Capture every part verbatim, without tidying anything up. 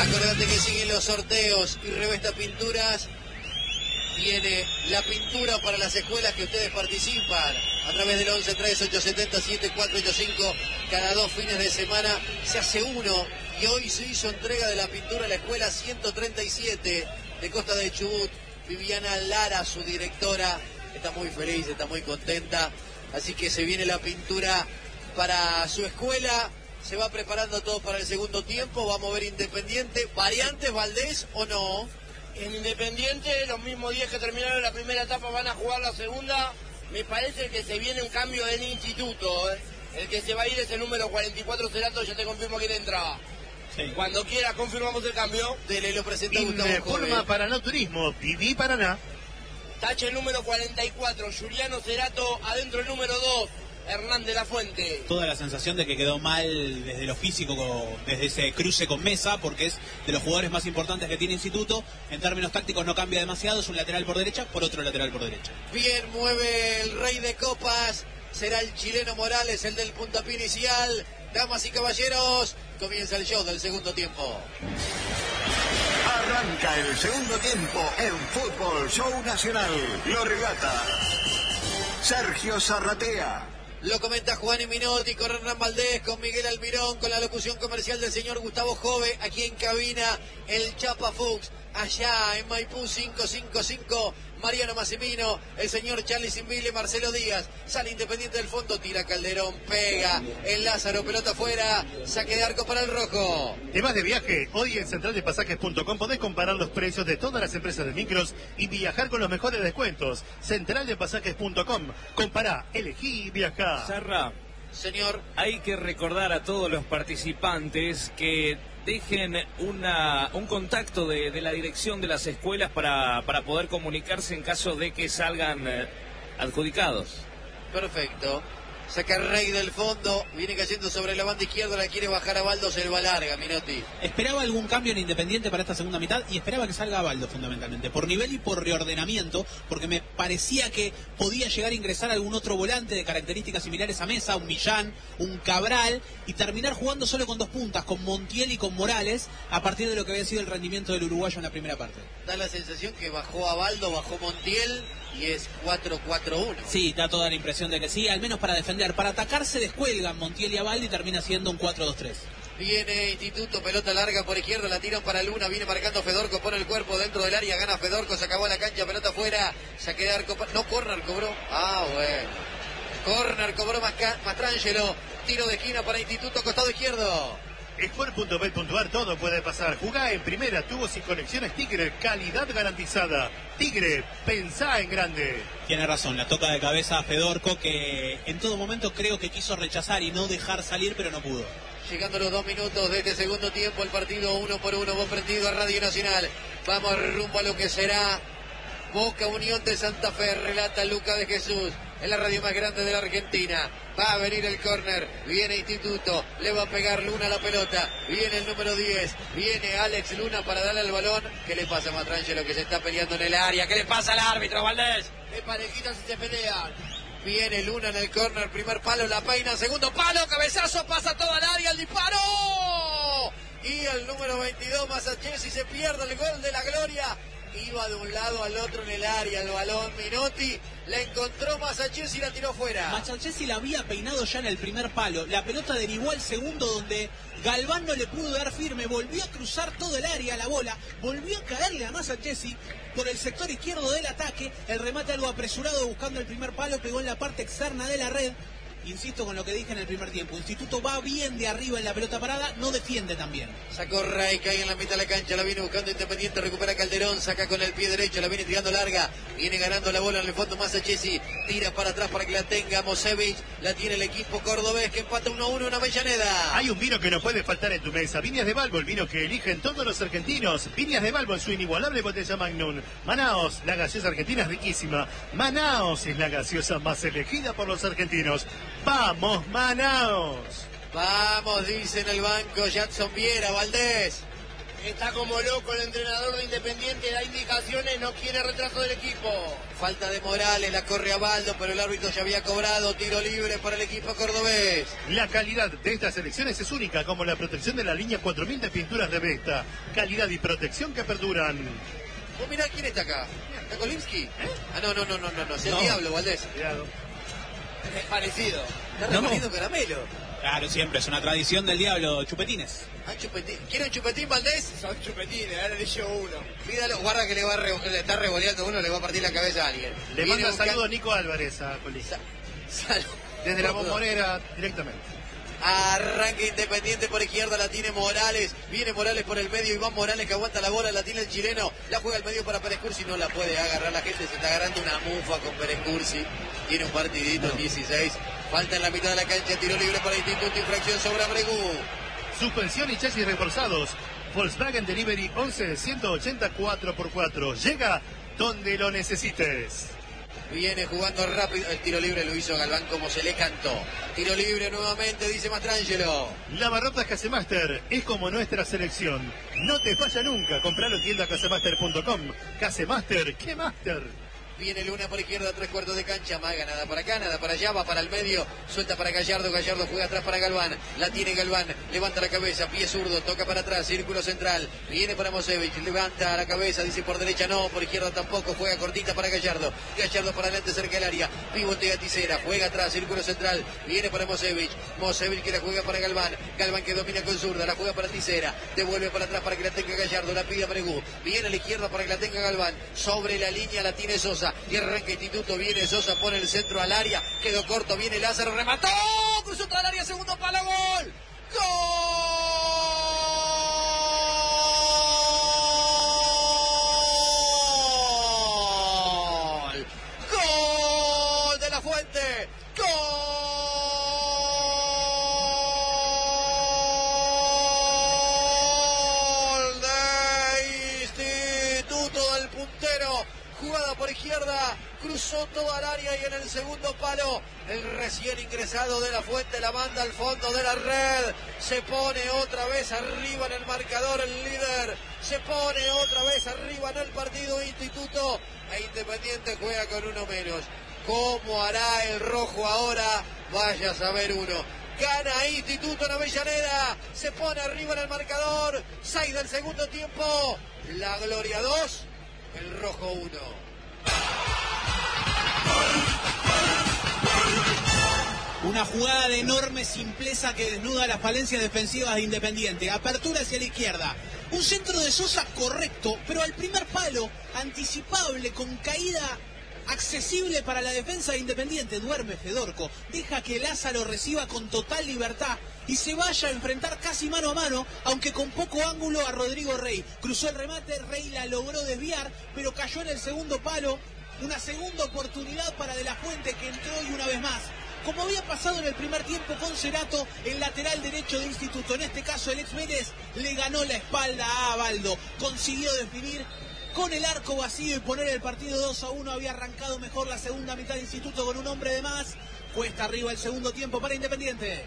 Acordate que siguen los sorteos y Revesta Pinturas. Viene la pintura para las escuelas que ustedes participan a través del once tres ocho siete cero siete cuatro ocho cinco. Cada dos fines de semana se hace uno y hoy se hizo entrega de la pintura a la escuela ciento treinta y siete de Costa de Chubut. Viviana Lara, su directora, está muy feliz, está muy contenta, así que se viene la pintura para su escuela. Se va preparando todo para el segundo tiempo. Vamos a ver Independiente. ¿Variantes, Valdés, o no? En Independiente, los mismos días que terminaron la primera etapa van a jugar la segunda. Me parece que se viene un cambio en instituto, ¿eh? El que se va a ir es el número cuarenta y cuatro, Cerato. Ya te confirmo quién entraba. Sí. Cuando quiera confirmamos el cambio. Dele, lo presenta Gustavo Informa Paraná Turismo, Viví Paraná. Tache el número cuarenta y cuatro, Juliano Cerato. Adentro el número dos, Hernán de la Fuente. Toda la sensación de que quedó mal desde lo físico, desde ese cruce con Mesa, porque es de los jugadores más importantes que tiene Instituto. En términos tácticos no cambia demasiado, es un lateral por derecha, por otro lateral por derecha. Bien, mueve el rey de copas, será el chileno Morales, el del puntapié inicial. Damas y caballeros, comienza el show del segundo tiempo. Arranca el segundo tiempo en Fútbol Show Nacional. Lo relata Sergio Zarratea. Lo comenta Juan y Minotti, con Hernán Valdés, con Miguel Almirón, con la locución comercial del señor Gustavo Jove, aquí en cabina el Chapa Fuchs, allá en Maipú cinco cinco cinco, Mariano Massimino, el señor Charlie Simbile, Marcelo Díaz, sale Independiente del fondo, tira Calderón, pega, el Lázaro, pelota afuera, saque de arco para el rojo. Temas de viaje, hoy en central de pasajes punto com podés comparar los precios de todas las empresas de micros y viajar con los mejores descuentos. central de pasajes punto com, compará, elegí y viajá. Sarra, señor, hay que recordar a todos los participantes que dejen una, un contacto de, de la dirección de las escuelas para, para poder comunicarse en caso de que salgan eh, adjudicados. Perfecto. Saca Rey del fondo, viene cayendo sobre la banda izquierda, la quiere bajar a Baldo, se va larga, Minotti. Esperaba algún cambio en Independiente para esta segunda mitad y esperaba que salga Baldo fundamentalmente, por nivel y por reordenamiento, porque me parecía que podía llegar a ingresar algún otro volante de características similares a Mesa, un Millán, un Cabral, y terminar jugando solo con dos puntas, con Montiel y con Morales, a partir de lo que había sido el rendimiento del uruguayo en la primera parte. Da la sensación que bajó a Baldo, bajó Montiel y es cuatro cuatro uno. Sí, da toda la impresión de que sí, al menos para defender. Para atacar se descuelgan Montiel y Abaldi y termina siendo un cuatro dos tres. Viene Instituto, pelota larga por izquierda, la tiran para Luna, viene marcando Fedorco, pone el cuerpo dentro del área, gana Fedorco, se acabó la cancha, pelota afuera, saque de arco, no, corner cobró, ah bueno, corner cobró Mastrangelo, tiro de esquina para Instituto, costado izquierdo. Sport punto bet punto ar, todo puede pasar. Jugá en primera, tubos y conexiones Tigre, calidad garantizada. Tigre, pensá en grande. Tiene razón, la toca de cabeza a Fedorco, que en todo momento creo que quiso rechazar y no dejar salir, pero no pudo. Llegando los dos minutos de este segundo tiempo, el partido uno por uno, vos prendido a Radio Nacional. Vamos rumbo a lo que será Boca Unión de Santa Fe, relata Luca de Jesús, en la radio más grande de la Argentina. Va a venir el córner, viene Instituto, le va a pegar Luna a la pelota, viene el número diez, viene Alex Luna para darle el balón. ¿Qué le pasa a Mastrangelo que se está peleando en el área? ¿Qué le pasa al árbitro, Valdés? ¡Qué parejitas si se pelean! Viene Luna en el córner, primer palo, la peina, segundo palo, cabezazo, pasa todo al área, el disparo. Y el número veintidós, Masachesi, se pierde el gol de la gloria. Iba de un lado al otro en el área, el balón, Minotti, la encontró Masachesi y la tiró fuera. Masachesi la había peinado ya en el primer palo, la pelota derivó al segundo donde Galván no le pudo dar firme, volvió a cruzar todo el área la bola, volvió a caerle a Masachesi por el sector izquierdo del ataque, el remate algo apresurado buscando el primer palo, pegó en la parte externa de la red. Insisto con lo que dije en el primer tiempo, Instituto va bien de arriba en la pelota parada, no defiende también. Sacó Ray, cae en la mitad de la cancha, la viene buscando Independiente, recupera Calderón, saca con el pie derecho, la viene tirando larga, viene ganando la bola en el fondo Masachesi, tira para atrás para que la tenga Mosevich, la tiene el equipo cordobés que empata uno a uno en Avellaneda. Hay un vino que no puede faltar en tu mesa, Viñas de Balbo, el vino que eligen todos los argentinos. Viñas de Balbo en su inigualable botella Magnum. Manaos, la gaseosa argentina es riquísima. Manaos es la gaseosa más elegida por los argentinos. ¡Vamos, Manaos! Vamos, dice en el banco Jackson Viera, Valdés. Está como loco el entrenador de Independiente, da indicaciones, no quiere retraso del equipo. Falta de Morales, la corre a Baldo, pero el árbitro ya había cobrado tiro libre para el equipo cordobés. La calidad de estas elecciones es única, como la protección de la línea cuatro mil de pinturas de Vesta. Calidad y protección que perduran. Oh, mirá, ¿quién está acá? ¿Está Kolinsky? ¿Eh? Ah, no, no, no, no, no, no, es el No. Diablo, Valdés. Cuidado. Es parecido. Está No. repartiendo caramelo. Claro, siempre, es una tradición del diablo, chupetines. Ah, chupetín. ¿Quiere un chupetín, Valdés? Son chupetines, ahora le llevo uno. Pídalo, guarda que le va a re- le está revoleando uno, le va a partir la cabeza a alguien. Le Viene manda buscando- saludo a Nico Álvarez a Colín. Sa- Salud. Desde la bombonera directamente. Arranque Independiente por izquierda, la tiene Morales. Viene Morales por el medio, Iván Morales que aguanta la bola, la tiene el chileno. La juega al medio para Pérez Cursi, no la puede agarrar la gente, se está agarrando una mufa con Pérez Cursi. Tiene un partidito, el dieciséis. Falta en la mitad de la cancha, tiro libre para Instituto, infracción sobre Abregu. Suspensión y chasis reforzados. Volkswagen Delivery once ciento ochenta cuatro por cuatro. Llega donde lo necesites. Viene jugando rápido, el tiro libre lo hizo Galván como se le cantó. Tiro libre nuevamente, dice Mastrangelo. Lavarropas Casemaster es como nuestra selección. No te falla nunca. Compralo en tienda casemaster punto com. Casemaster, ¿qué master? Viene Luna por izquierda, tres cuartos de cancha, Maga, nada para acá, nada para allá, va para el medio, suelta para Gallardo, Gallardo juega atrás para Galván, la tiene Galván, levanta la cabeza, pie zurdo, toca para atrás, círculo central, viene para Mosevich, levanta la cabeza, dice por derecha no, por izquierda tampoco, juega cortita para Gallardo, Gallardo para adelante cerca del área, pivotea Ticera, juega atrás, círculo central, viene para Mosevich, Mosevich que la juega para Galván, Galván que domina con zurda, la juega para Ticera, devuelve para atrás para que la tenga Gallardo, la pide a Bregú, viene a la izquierda para que la tenga Galván, sobre la línea la tiene Sosa, y arranca Instituto, viene Sosa, pone el centro al área, quedó corto, viene Lázaro, remató, cruzó todo el área, segundo palo, gol, gol, gol de la Fuente, gol de Instituto del puntero. Jugada por izquierda, cruzó toda el área y en el segundo palo, el recién ingresado de la Fuente la manda al fondo de la red. Se pone otra vez arriba en el marcador el líder. Se pone otra vez arriba en el partido Instituto. E Independiente juega con uno menos. ¿Cómo hará el rojo ahora? Vaya a saber uno. Gana Instituto en Avellaneda. Se pone arriba en el marcador. seis del segundo tiempo. La Gloria dos. El rojo uno. Una jugada de enorme simpleza que desnuda las falencias defensivas de Independiente. Apertura hacia la izquierda. Un centro de Sosa correcto, pero al primer palo, anticipable, con caída accesible para la defensa de Independiente. Duerme Fedorco, deja que Lázaro reciba con total libertad y se vaya a enfrentar casi mano a mano, aunque con poco ángulo, a Rodrigo Rey. Cruzó el remate, Rey la logró desviar, pero cayó en el segundo palo. Una segunda oportunidad para De la Fuente, que entró y una vez más, como había pasado en el primer tiempo con Cerato, el lateral derecho de Instituto, en este caso el ex Vélez, le ganó la espalda a Baldo, consiguió definir con el arco vacío y poner el partido dos a uno. Había arrancado mejor la segunda mitad de Instituto con un hombre de más. Cuesta arriba el segundo tiempo para Independiente.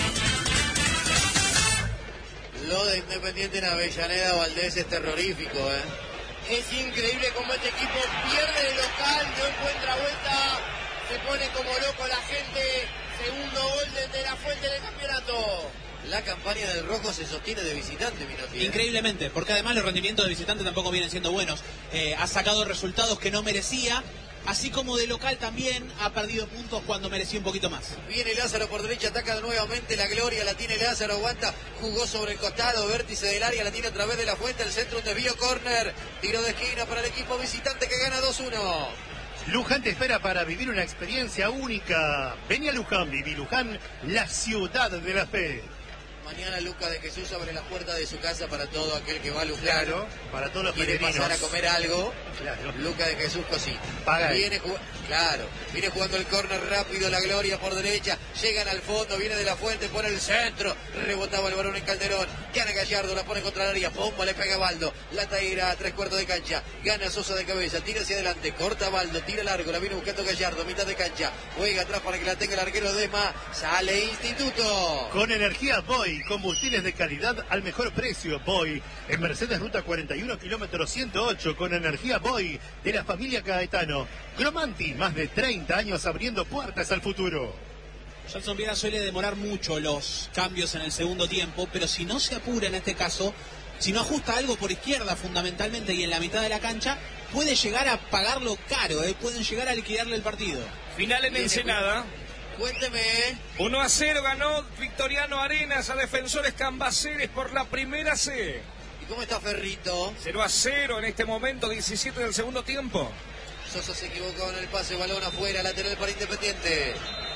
Lo de Independiente en Avellaneda, Valdés, es terrorífico, ¿eh? Es increíble cómo este equipo pierde de local, no encuentra vuelta, se pone como loco la gente. Segundo gol de, de la Fuente del campeonato. La campaña del rojo se sostiene de visitante, Minotti, ¿eh? Increíblemente, porque además los rendimientos de visitante tampoco vienen siendo buenos. Eh, ha sacado resultados que no merecía, así como de local también ha perdido puntos cuando merecía un poquito más. Viene Lázaro por derecha, ataca nuevamente la Gloria, la tiene Lázaro, aguanta, jugó sobre el costado, vértice del área, la tiene a través de la Fuente, el centro, un desvío, córner, tiro de esquina para el equipo visitante que gana dos uno. Luján te espera para vivir una experiencia única. Ven a Luján, viví Luján, la ciudad de la fe. Mañana Lucas de Jesús abre las puertas de su casa para todo aquel que va a Luján. Claro, para todos los Quiere peregrinos. pasar a comer algo. Claro. Lucas de Jesús cocina. Paga ahí. Viene jug- claro, viene jugando el córner rápido, la Gloria por derecha, llegan al fondo, viene de la Fuente, pone el centro, rebotaba el balón en Calderón, gana Gallardo, la pone contra el área, pompa, le pega a Baldo, la tira a tres cuartos de cancha, gana Sosa de cabeza, tira hacia adelante, corta Baldo, tira largo, la viene buscando Gallardo, mitad de cancha, juega atrás para que la tenga el arquero Desma, sale Instituto. Con energía Boy, combustibles de calidad al mejor precio. Boy, en Mercedes Ruta cuarenta y uno, kilómetro ciento ocho, con energía Boy de la familia Caetano. Gromanti, más de treinta años abriendo puertas al futuro. Jackson Viera suele demorar mucho los cambios en el segundo tiempo, pero si no se apura en este caso, si no ajusta algo por izquierda fundamentalmente y en la mitad de la cancha, puede llegar a pagarlo caro, ¿eh? Pueden llegar a liquidarle el partido. Final en Ensenada. Cuénteme. uno a cero ganó Victoriano Arenas a Defensores Cambaceres por la primera C. ¿Y cómo está Ferrito? cero a cero en este momento, diecisiete del segundo tiempo. Sosa se equivocó en el pase, balón afuera, lateral para Independiente.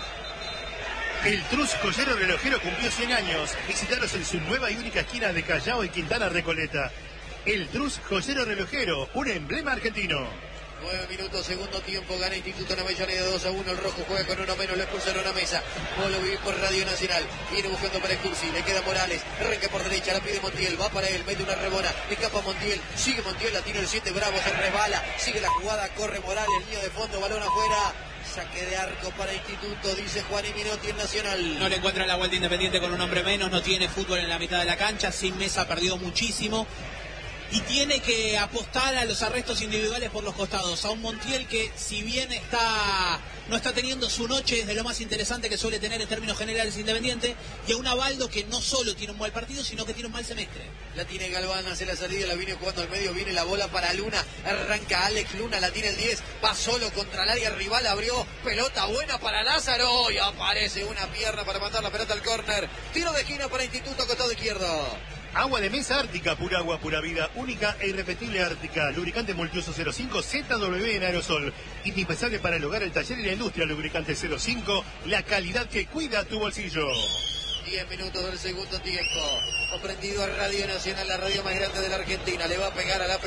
El Trus Joyero Relojero cumplió cien años. Visitaros en su nueva y única esquina de Callao y Quintana Recoleta. El Trus Joyero Relojero, un emblema argentino. Nueve minutos, segundo tiempo, gana Instituto en Avellaneda dos a uno, el rojo juega con uno menos, lo expulsaron a Mesa. Vos lo vivís por Radio Nacional, viene buscando para Excursi, le queda Morales, arranca por derecha, la pide Montiel, va para él, mete una rebona, escapa Montiel, sigue Montiel, la tira el siete, Bravo, se resbala, sigue la jugada, corre Morales, línea de fondo, balón afuera. Saque de arco para Instituto, dice Juan y Minotti en Nacional. No le encuentra la vuelta Independiente con un hombre menos, no tiene fútbol en la mitad de la cancha, sin Mesa perdió muchísimo. Y tiene que apostar a los arrestos individuales por los costados. A un Montiel que, si bien está no está teniendo su noche, es de lo más interesante que suele tener en términos generales Independiente. Y a un Abaldo que no solo tiene un mal partido, sino que tiene un mal semestre. La tiene Galván, hace la salida, la viene jugando al medio, viene la bola para Luna. Arranca Alex Luna, la tiene el diez. Va solo contra el área rival, abrió. Pelota buena para Lázaro. Y aparece una pierna para mandar la pelota al córner. Tiro de esquina para Instituto, costado izquierdo. Agua de mesa Ártica, pura agua, pura vida, única e irrepetible Ártica. Lubricante multiuso cero cinco Z W en aerosol. Indispensable para el hogar, el taller y la industria. Lubricante cero cinco, la calidad que cuida tu bolsillo. Diez minutos del segundo tiempo. Ha prendido a Radio Nacional, la radio más grande de la Argentina. Le va a pegar a la pelota.